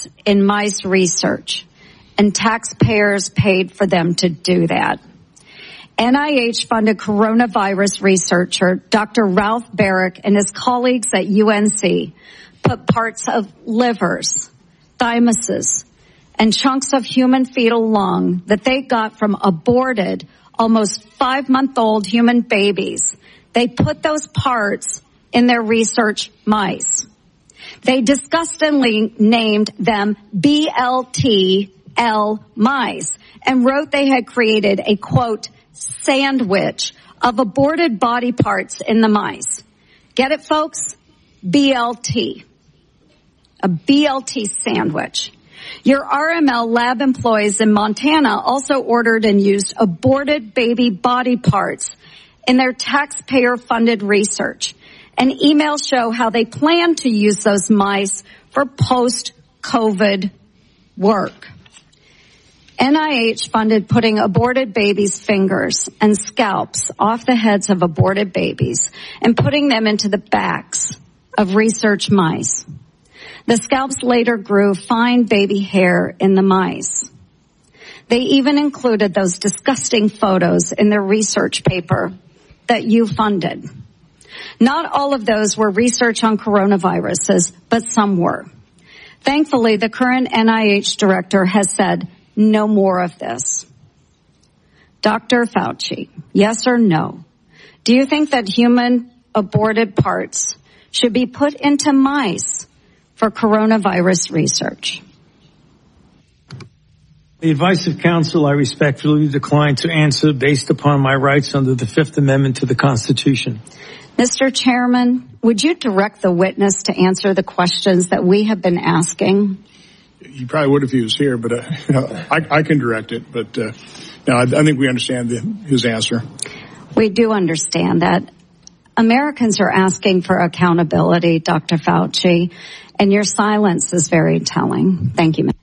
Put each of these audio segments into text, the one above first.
parts in mice research, and taxpayers paid for them to do that. NIH-funded coronavirus researcher Dr. Ralph Baric and his colleagues at UNC put parts of livers, thymuses, and chunks of human fetal lung that they got from aborted, almost 5-month-old human babies. They put those parts in their research mice. They disgustingly named them BLT-L mice and wrote they had created a, quote, sandwich of aborted body parts in the mice. Get it, folks? BLT. A BLT sandwich. Your RML lab employees in Montana also ordered and used aborted baby body parts in their taxpayer-funded research. And emails show how they plan to use those mice for post-COVID work. NIH funded putting aborted babies' fingers and scalps off the heads of aborted babies and putting them into the backs of research mice. The scalps later grew fine baby hair in the mice. They even included those disgusting photos in their research paper that you funded. Not all of those were research on coronaviruses, but some were. Thankfully, the current NIH director has said, no more of this. Dr. Fauci, yes or no? Do you think that human aborted parts should be put into mice for coronavirus research? The advice of counsel, I respectfully decline to answer based upon my rights under the Fifth Amendment to the Constitution. Mr. Chairman, would you direct the witness to answer the questions that we have been asking? He probably would if he was here, but I can direct it. But no, I think we understand his answer. We do understand that. Americans are asking for accountability, Dr. Fauci, and your silence is very telling. Thank you, ma'am.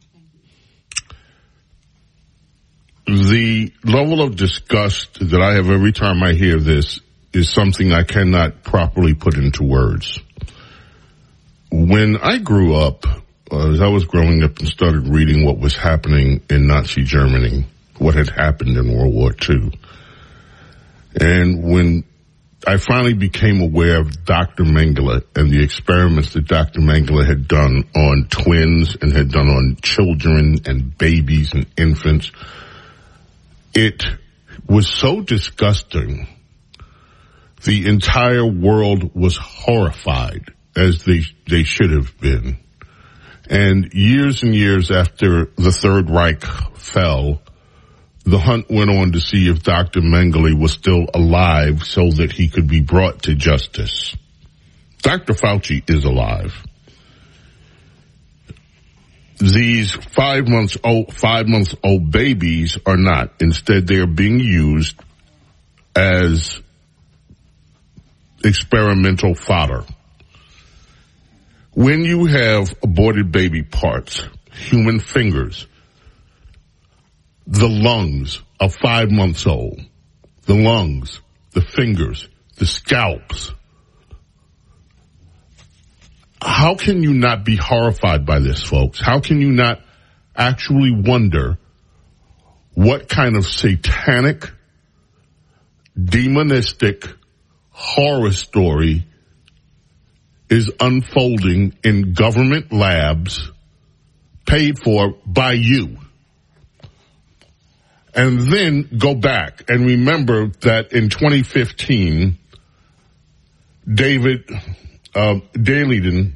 The level of disgust that I have every time I hear this is something I cannot properly put into words. When I grew up, as I was growing up and started reading what was happening in Nazi Germany, what had happened in World War II, and when I finally became aware of Dr. Mengele and the experiments that Dr. Mengele had done on twins and had done on children and babies and infants, it was so disgusting. The entire world was horrified, as they should have been. And years after the Third Reich fell, the hunt went on to see if Dr. Mengele was still alive so that he could be brought to justice. Dr. Fauci is alive. These 5 months old babies are not. Instead, they are being used as experimental fodder. When you have aborted baby parts, human fingers, the lungs of 5 months old, the lungs, the fingers, the scalps, how can you not be horrified by this, folks? How can you not actually wonder what kind of satanic, demonistic horror story is unfolding in government labs paid for by you? And then go back and remember that in 2015, David Daleiden,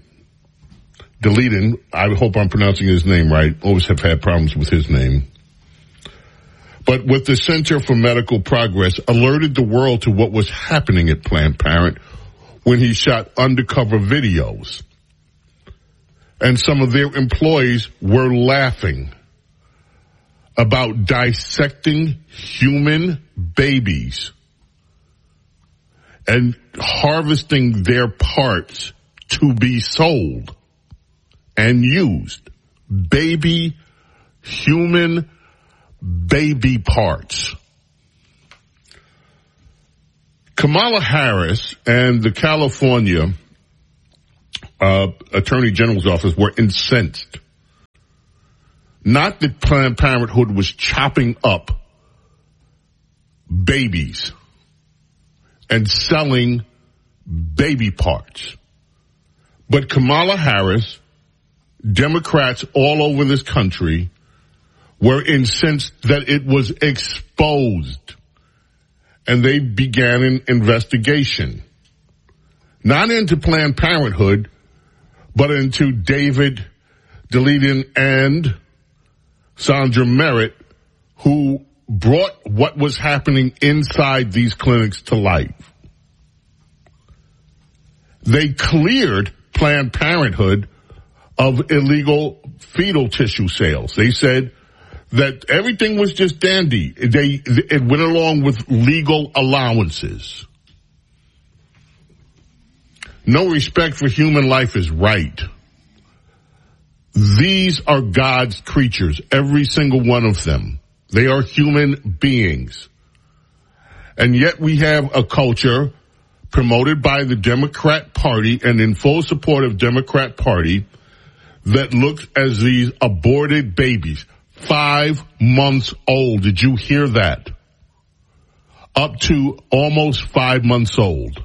I hope I'm pronouncing his name right, always have had problems with his name, but with the Center for Medical Progress, alerted the world to what was happening at Planned Parenthood when he shot undercover videos. And some of their employees were laughing about dissecting human babies and harvesting their parts to be sold and used. Human baby parts. Kamala Harris and the California Attorney General's office were incensed Not that Planned Parenthood was chopping up babies and selling baby parts. But Kamala Harris, Democrats all over this country were incensed that it was exposed. And they began an investigation. Not into Planned Parenthood, but into David Daleiden and Sandra Merritt, who brought what was happening inside these clinics to light. They cleared Planned Parenthood of illegal fetal tissue sales. They said that everything was just dandy. It went along with legal allowances. No respect for human life is right. These are God's creatures, every single one of them. They are human beings. And yet we have a culture promoted by the Democrat Party and in full support of Democrat Party that looks as these aborted babies, 5 months old. Did you hear that? Up to almost 5 months old.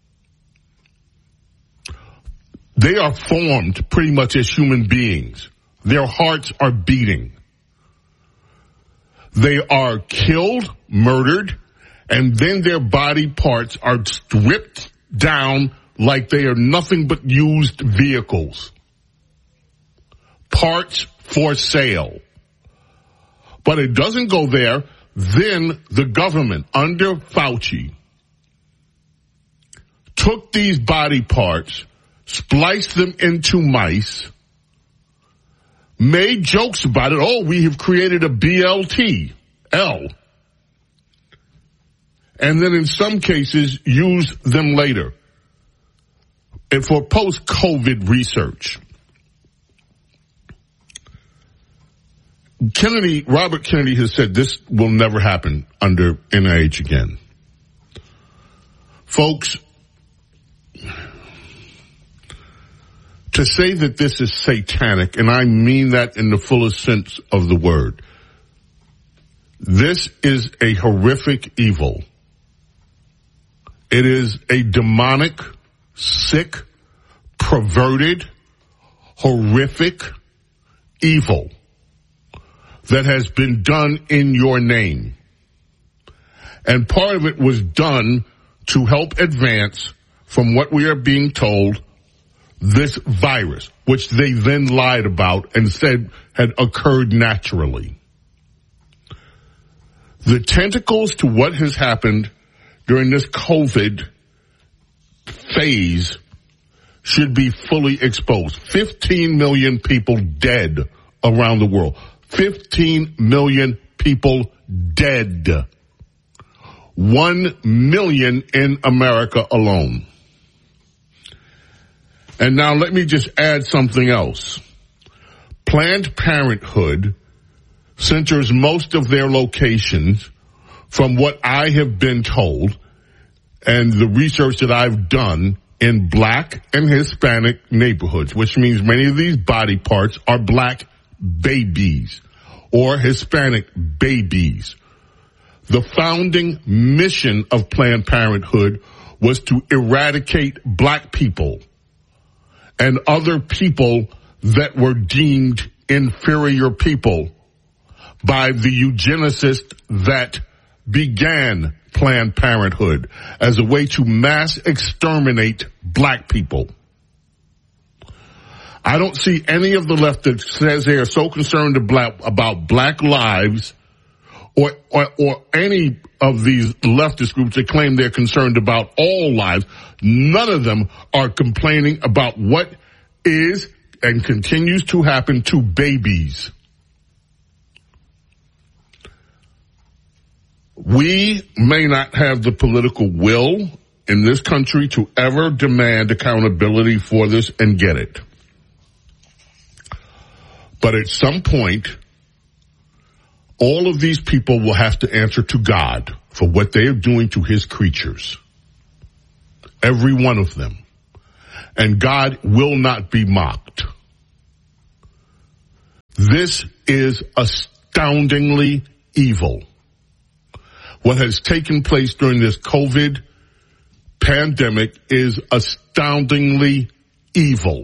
They are formed pretty much as human beings. Their hearts are beating. They are killed, murdered, and then their body parts are stripped down like they are nothing but used vehicles. Parts for sale. But it doesn't go there. Then the government, under Fauci, took these body parts, spliced them into mice, made jokes about it. Oh, we have created a BLT, L. And then in some cases, use them later. And for post-COVID research. Robert Kennedy has said this will never happen under NIH again. Folks, to say that this is satanic, and I mean that in the fullest sense of the word, this is a horrific evil. It is a demonic, sick, perverted, horrific evil that has been done in your name. And part of it was done to help advance, from what we are being told, this virus, which they then lied about and said had occurred naturally. The tentacles to what has happened during this COVID phase should be fully exposed. 15 million people dead around the world. 15 million people dead. 1 million in America alone. And now let me just add something else. Planned Parenthood centers most of their locations, from what I have been told and the research that I've done, in Black and Hispanic neighborhoods, which means many of these body parts are Black babies or Hispanic babies. The founding mission of Planned Parenthood was to eradicate Black people and other people that were deemed inferior people by the eugenicists that began Planned Parenthood as a way to mass exterminate Black people. I don't see any of the left that says they are so concerned about Black lives or any of these leftist groups that claim they're concerned about all lives. None of them are complaining about what is and continues to happen to babies. We may not have the political will in this country to ever demand accountability for this and get it. But at some point, all of these people will have to answer to God for what they are doing to his creatures. Every one of them. And God will not be mocked. This is astoundingly evil. What has taken place during this COVID pandemic is astoundingly evil.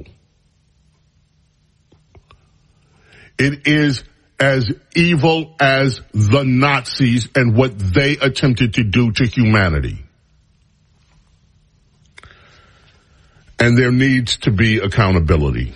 It is as evil as the Nazis and what they attempted to do to humanity. And there needs to be accountability.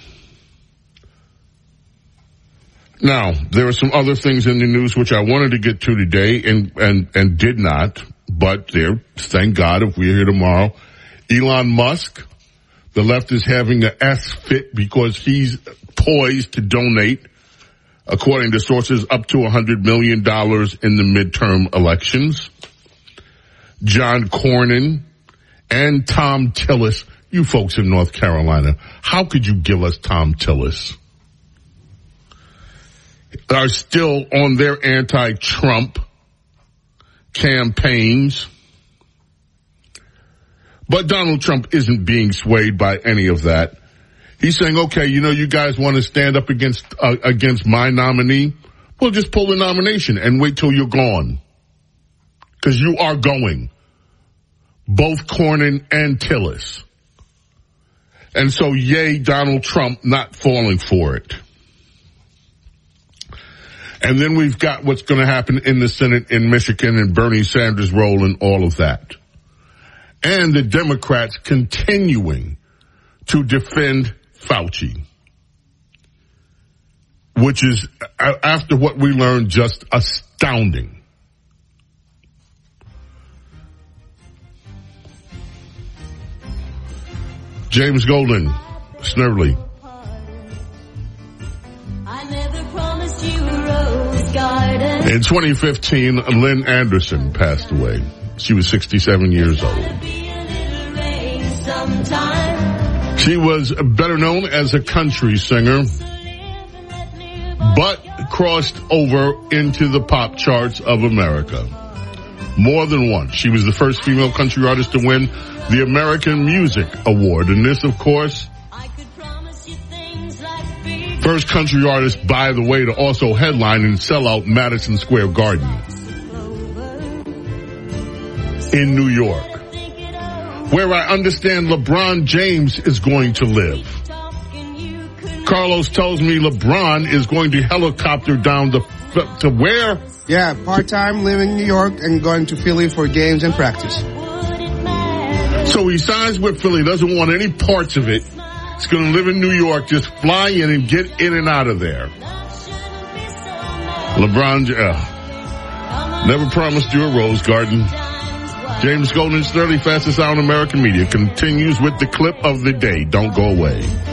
Now, there are some other things in the news which I wanted to get to today and did not, but there, thank God, if we're here tomorrow. Elon Musk, the left is having an S fit because he's poised to donate, according to sources, up to $100 million in the midterm elections. John Cornyn and Thom Tillis, you folks in North Carolina, how could you give us Thom Tillis? Are still on their anti-Trump campaigns. But Donald Trump isn't being swayed by any of that. He's saying, okay, you guys want to stand up against my nominee? Well, just pull the nomination and wait till you're gone. Because you are going. Both Cornyn and Tillis. And so, yay, Donald Trump not falling for it. And then we've got what's going to happen in the Senate in Michigan and Bernie Sanders' role in all of that. And the Democrats continuing to defend Fauci, which is, after what we learned, just astounding. James Golden, Snerdley. In 2015, Lynn Anderson passed away. She was 67 years old. She was better known as a country singer, but crossed over into the pop charts of America more than once. She was the first female country artist to win the American Music Award. And this, of course, first country artist, by the way, to also headline and sell out Madison Square Garden in New York, where I understand LeBron James is going to live. Carlos tells me LeBron is going to helicopter down to where? Yeah, part-time, living in New York and going to Philly for games and practice. So he signs with Philly, doesn't want any parts of it. He's going to live in New York, just fly in and get in and out of there. LeBron, never promised you a rose garden. James Golden, Snerdley, fastest hour in American media, continues with the clip of the day. Don't go away.